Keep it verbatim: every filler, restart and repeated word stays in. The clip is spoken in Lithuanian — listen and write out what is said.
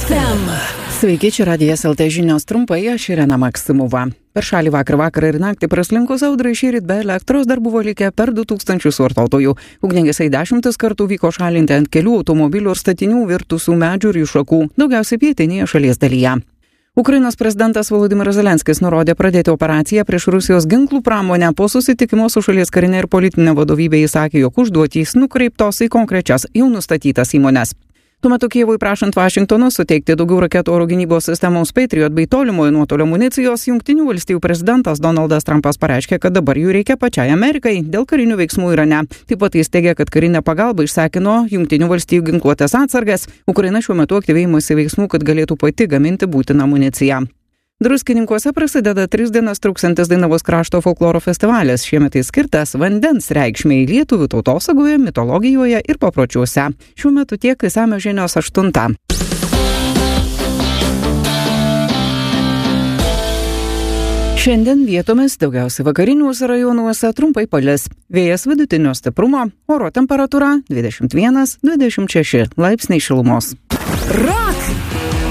ef em. Sveiki, čia Radijas el te žinios trumpai, aš Irena Maksimova. Per šalį vakar vakarą ir naktį praslinkus audrai šįryt be elektros dar buvo likę per du tūkstančius vartotojų. Ugniagesiai dešimtis kartų vyko šalinti ant kelių automobilių ir statinių virtusių medžių ir jų šakų, daugiausiai pietinėje šalies dalyje. Ukrainos prezidentas Volodymyras Zelenskis nurodė pradėti operaciją prieš Rusijos ginklų pramonę. Po susitikimo su šalies karinė ir politinė vadovybė jis sakė, jog užduotys nukreiptos į konkrečias jau nustatytas įmones. Tuo metu Kijevui prašant Vašingtono suteikti daugiau raketų oro gynybos sistemoms Patriot bei tolimojo nuotolio amunicijos, Jungtinių valstijų prezidentas Donaldas Trumpas pareiškė, kad dabar jų reikia pačiai Amerikai dėl karinių veiksmų Irane. Taip pat jis teigia, kad karinę pagalbą išsekino Jungtinių valstijų ginkluotės atsargas. Ukraina šiuo metu aktyviai imasi veiksmų, kad galėtų pati gaminti būtiną amuniciją. Druskininkuose prasideda tris dienas truksiantis Dainavos krašto folkloro festivalis. Šiemet jis skirtas vandens reikšmei lietuvių tautosagoje, mitologijoje ir papročiuose. Šiuo metu tiek išsamios žinios aštuntą. Šiandien vietomis daugiausiai vakariniuose rajonuose trumpai palis. Vėjas vidutinio stiprumo, oro temperatūra dvidešimt vienas dvidešimt šeši laipsniai šilumos. Ra!